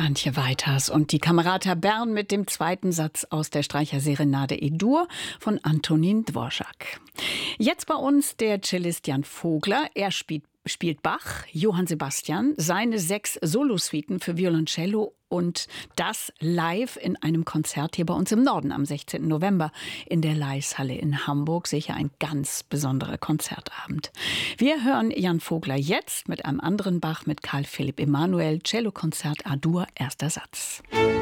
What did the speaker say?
Antje Weiters und die Camerata Bern mit dem zweiten Satz aus der Streicherserenade E-Dur von Antonín Dvořák. Jetzt bei uns der Cellist Jan Vogler. Er spielt Bach, Johann Sebastian, seine 6 Solosuiten für Violoncello und das live in einem Konzert hier bei uns im Norden am 16. November in der Laeiszhalle in Hamburg. Sicher ein ganz besonderer Konzertabend. Wir hören Jan Vogler jetzt mit einem anderen Bach, mit Carl Philipp Emanuel, Cellokonzert A-Dur, erster Satz.